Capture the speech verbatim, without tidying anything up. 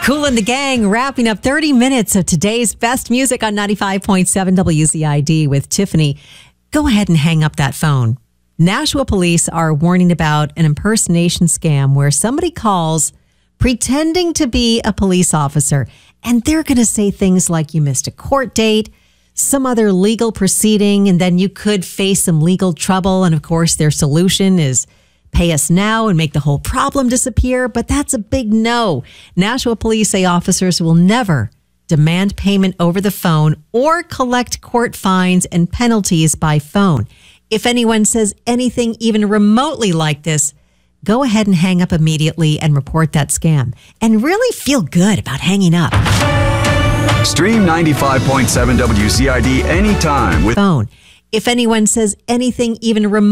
Kool and the Gang wrapping up thirty minutes of today's best music on ninety-five point seven W Z I D with Tiffany. Go ahead and hang up that phone. Nashua police are warning about an impersonation scam where somebody calls pretending to be a police officer, and they're going to say things like you missed a court date, some other legal proceeding, and then you could face some legal trouble. And of course, their solution is pay us now and make the whole problem disappear. But that's a big no. Nashua police say officers will never demand payment over the phone or collect court fines and penalties by phone. If anyone says anything even remotely like this, go ahead and hang up immediately and report that scam. And really feel good about hanging up. Stream ninety-five point seven W Z I D anytime with phone. If anyone says anything even remotely